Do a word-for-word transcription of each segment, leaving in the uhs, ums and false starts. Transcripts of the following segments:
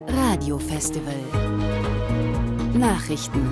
Radiofestival. Nachrichten.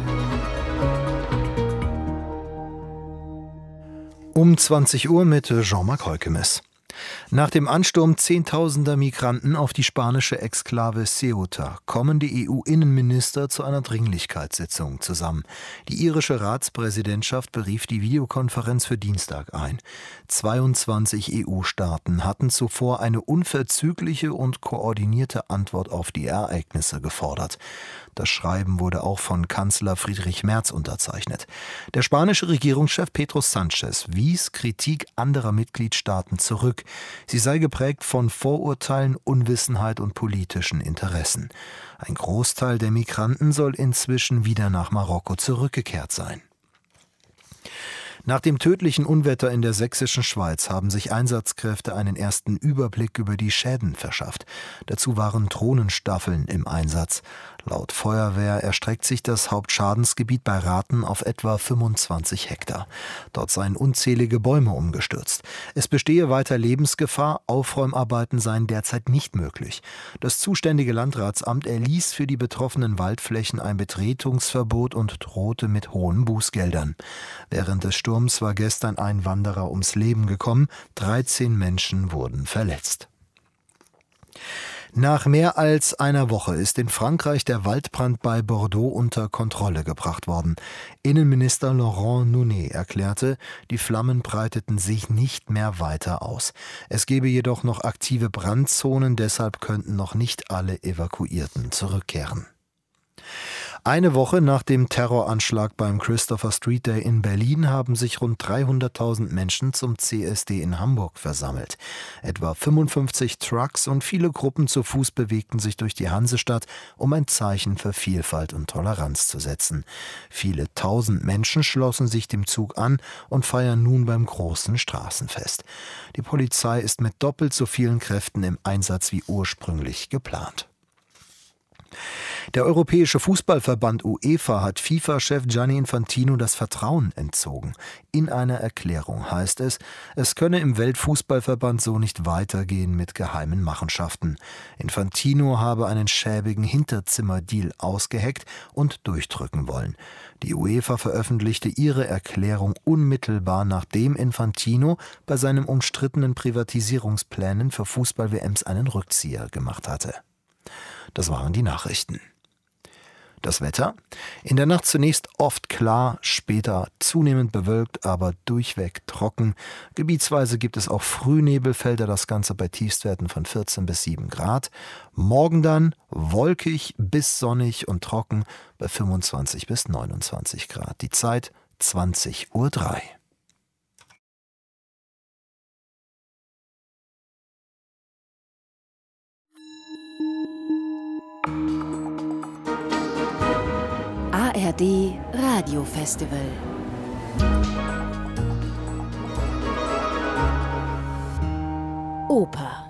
Um zwanzig Uhr mit Jean-Marc Heukemes. Nach dem Ansturm zehntausender Migranten auf die spanische Exklave Ceuta kommen die E U-Innenminister zu einer Dringlichkeitssitzung zusammen. Die irische Ratspräsidentschaft berief die Videokonferenz für Dienstag ein. zweiundzwanzig E U-Staaten hatten zuvor eine unverzügliche und koordinierte Antwort auf die Ereignisse gefordert. Das Schreiben wurde auch von Kanzler Friedrich Merz unterzeichnet. Der spanische Regierungschef Pedro Sánchez wies Kritik anderer Mitgliedstaaten zurück. Sie sei geprägt von Vorurteilen, Unwissenheit und politischen Interessen. Ein Großteil der Migranten soll inzwischen wieder nach Marokko zurückgekehrt sein. Nach dem tödlichen Unwetter in der sächsischen Schweiz haben sich Einsatzkräfte einen ersten Überblick über die Schäden verschafft. Dazu waren Drohnenstaffeln im Einsatz. Laut Feuerwehr erstreckt sich das Hauptschadensgebiet bei Rathen auf etwa fünfundzwanzig Hektar. Dort seien unzählige Bäume umgestürzt. Es bestehe weiter Lebensgefahr, Aufräumarbeiten seien derzeit nicht möglich. Das zuständige Landratsamt erließ für die betroffenen Waldflächen ein Betretungsverbot und drohte mit hohen Bußgeldern. Während des Sturms war gestern ein Wanderer ums Leben gekommen, dreizehn Menschen wurden verletzt. Nach mehr als einer Woche ist in Frankreich der Waldbrand bei Bordeaux unter Kontrolle gebracht worden. Innenminister Laurent Nunez erklärte, die Flammen breiteten sich nicht mehr weiter aus. Es gebe jedoch noch aktive Brandzonen, deshalb könnten noch nicht alle Evakuierten zurückkehren. Eine Woche nach dem Terroranschlag beim Christopher Street Day in Berlin haben sich rund dreihunderttausend Menschen zum C S D in Hamburg versammelt. Etwa fünfundfünfzig Trucks und viele Gruppen zu Fuß bewegten sich durch die Hansestadt, um ein Zeichen für Vielfalt und Toleranz zu setzen. Viele tausend Menschen schlossen sich dem Zug an und feiern nun beim großen Straßenfest. Die Polizei ist mit doppelt so vielen Kräften im Einsatz wie ursprünglich geplant. Der Europäische Fußballverband UEFA hat FIFA-Chef Gianni Infantino das Vertrauen entzogen. In einer Erklärung heißt es, es könne im Weltfußballverband so nicht weitergehen mit geheimen Machenschaften. Infantino habe einen schäbigen Hinterzimmerdeal ausgeheckt und durchdrücken wollen. Die UEFA veröffentlichte ihre Erklärung unmittelbar, nachdem Infantino bei seinen umstrittenen Privatisierungsplänen für Fußball-W Ms einen Rückzieher gemacht hatte. Das waren die Nachrichten. Das Wetter? In der Nacht zunächst oft klar, später zunehmend bewölkt, aber durchweg trocken. Gebietsweise gibt es auch Frühnebelfelder, das Ganze bei Tiefstwerten von vierzehn bis sieben Grad. Morgen dann wolkig bis sonnig und trocken bei fünfundzwanzig bis neunundzwanzig Grad. Die Zeit zwanzig Uhr drei. A R D Radiofestival. Oper.